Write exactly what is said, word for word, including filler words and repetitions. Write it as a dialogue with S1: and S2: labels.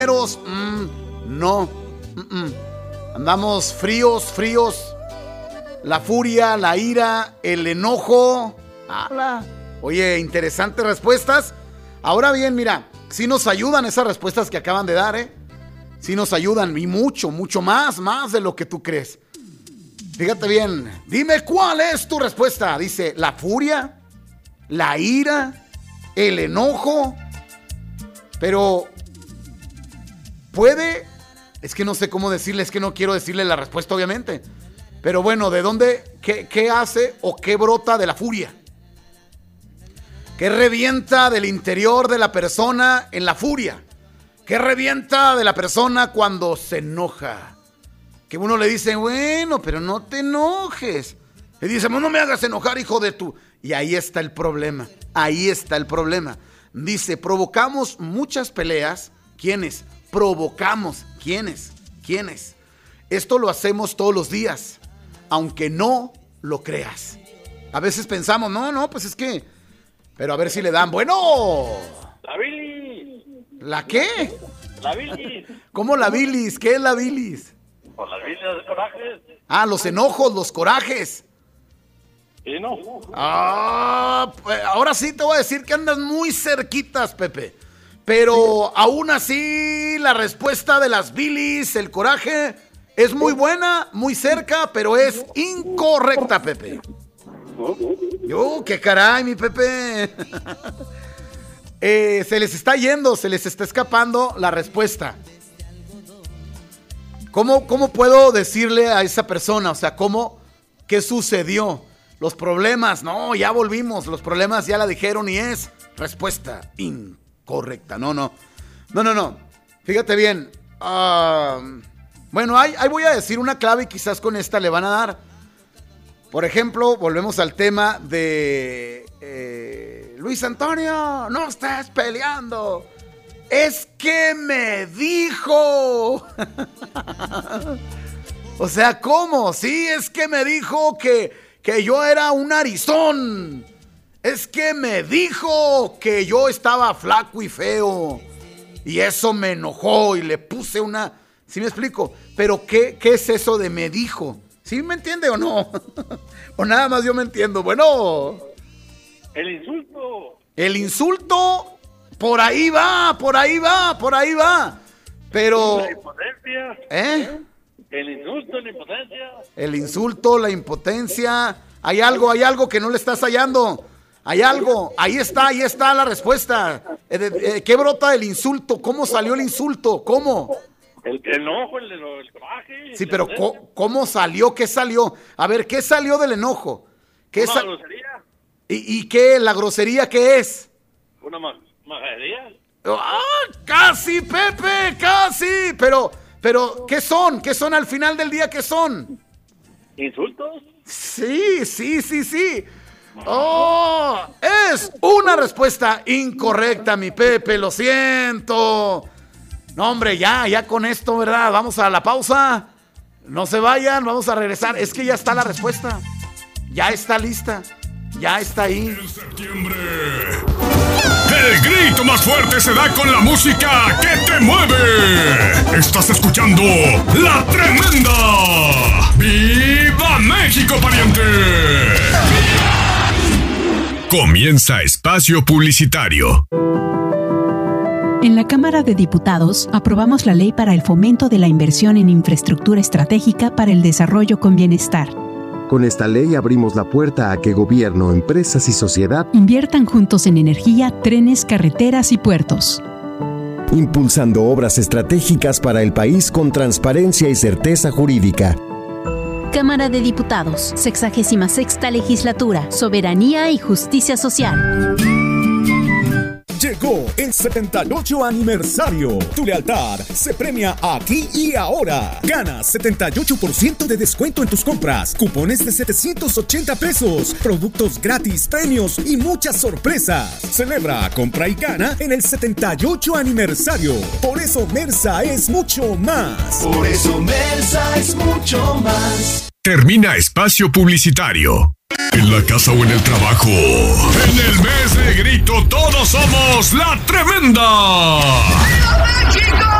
S1: Mm, no. Mm-mm. Andamos fríos, fríos. La furia, la ira, el enojo. ¡Hala! Oye, interesantes respuestas. Ahora bien, mira, sí nos ayudan esas respuestas que acaban de dar, ¿eh? Sí nos ayudan y mucho, mucho más, más de lo que tú crees. Fíjate bien, dime cuál es tu respuesta. Dice, la furia, la ira, el enojo. Pero puede, es que no sé cómo decirle, es que no quiero decirle la respuesta obviamente. Pero bueno, ¿de dónde, qué, qué hace o qué brota de la furia? ¿Qué revienta del interior de la persona en la furia? ¿Qué revienta de la persona cuando se enoja? Que uno le dice, bueno, pero no te enojes. Le dice, no me hagas enojar, hijo de tu... Y ahí está el problema, ahí está el problema. Dice, provocamos muchas peleas. ¿Quiénes? Provocamos. ¿Quiénes? ¿Quiénes? Esto lo hacemos todos los días, aunque no lo creas. A veces pensamos, no, no, pues es que... Pero a ver si le dan, bueno...
S2: La bilis.
S1: ¿La qué?
S2: La bilis.
S1: ¿Cómo la bilis? ¿Qué es la bilis?
S2: Pues las bilis de corajes.
S1: Ah, los enojos, los corajes.
S2: ¿Y no?
S1: Ah, pues ahora sí te voy a decir que andas muy cerquitas, Pepe. Pero aún así, la respuesta de las bilis, el coraje, es muy buena, muy cerca, pero es incorrecta, Pepe. Yo, qué caray, mi Pepe. eh, se les está yendo, se les está escapando la respuesta. ¿Cómo, cómo puedo decirle a esa persona? O sea, ¿cómo? ¿Qué sucedió? Los problemas, no, ya volvimos. Los problemas ya la dijeron y es respuesta incorrecta. No, no. No, no, no. Fíjate bien. Uh, bueno, ahí, ahí voy a decir una clave y quizás con esta le van a dar. Por ejemplo, volvemos al tema de eh, Luis Antonio, no estás peleando. Es que me dijo. O sea, ¿cómo? Sí, es que me dijo que, que yo era un arizón. Es que me dijo que yo estaba flaco y feo. Y eso me enojó y le puse una... ¿Sí me explico? Pero ¿qué, qué es eso de me dijo? ¿Sí me entiende o no? O nada más yo me entiendo. Bueno.
S2: El insulto.
S1: El insulto, por ahí va, por ahí va, por ahí va. Pero...
S2: La impotencia.
S1: ¿Eh?
S2: El insulto, la impotencia.
S1: El insulto, la impotencia. Hay algo, hay algo que no le estás hallando. Hay algo. Ahí está, ahí está la respuesta. Eh, eh, ¿Qué brota del insulto? ¿Cómo salió el insulto? ¿Cómo?
S2: El, el enojo, el, el coraje.
S1: Sí, pero ¿cómo, ¿cómo salió? ¿Qué salió? A ver, ¿qué salió del enojo? ¿Qué
S2: Una
S1: sa-
S2: grosería.
S1: ¿Y, ¿Y qué? ¿La grosería qué es?
S2: Una ma- majadería.
S1: ¡Ah! ¡Casi, Pepe! ¡Casi! Pero, pero, ¿qué son? ¿Qué son al final del día? ¿Qué son?
S2: ¿Insultos?
S1: Sí, sí, sí, sí. ¡Oh! Es una respuesta incorrecta, mi Pepe, lo siento. No, hombre, ya, ya con esto, ¿verdad? Vamos a la pausa. No se vayan, vamos a regresar. Es que ya está la respuesta. Ya está lista. Ya está ahí.
S3: En septiembre, el grito más fuerte se da con la música que te mueve. Estás escuchando La Tremenda. ¡Viva México, pariente! Comienza Espacio Publicitario.
S4: En la Cámara de Diputados aprobamos la Ley para el Fomento de la Inversión en Infraestructura Estratégica para el Desarrollo con Bienestar.
S5: Con esta ley abrimos la puerta a que gobierno, empresas y sociedad
S4: inviertan juntos en energía, trenes, carreteras y puertos,
S5: impulsando obras estratégicas para el país con transparencia y certeza jurídica.
S6: Cámara de Diputados, sexagésima sexta Legislatura, Soberanía y Justicia Social.
S7: Llegó el setenta y ocho aniversario. Tu lealtad se premia aquí y ahora. Gana setenta y ocho por ciento de descuento en tus compras, cupones de setecientos ochenta pesos, productos gratis, premios y muchas sorpresas. Celebra, compra y gana en el setenta y ocho aniversario. Por eso Mersa es mucho más.
S8: Por eso Mersa es mucho más.
S3: Termina Espacio Publicitario. En la casa o en el trabajo, en el mes de grito, todos somos La Tremenda.
S8: ¡Viva México!